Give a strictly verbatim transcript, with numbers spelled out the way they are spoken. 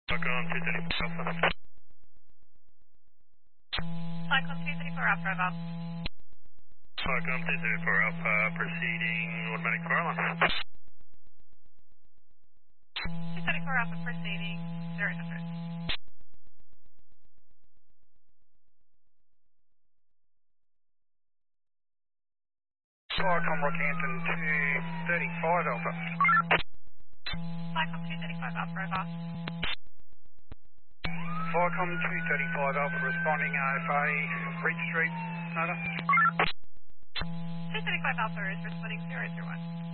Cyclone two thirty-four Alpha. Cyclone two thirty-four Alpha, over. Cyclone two thirty-four Alpha, proceeding automatic fire alarm. two thirty-four Alpha, proceeding zero hundred. Cyclone Rockhampton two thirty-five Alpha. Cyclone two thirty-five Alpha, over. Cyclone two thirty-five Alpha responding O F A, Bridge Street, Nada. two thirty-five Alpha is responding zero zero one.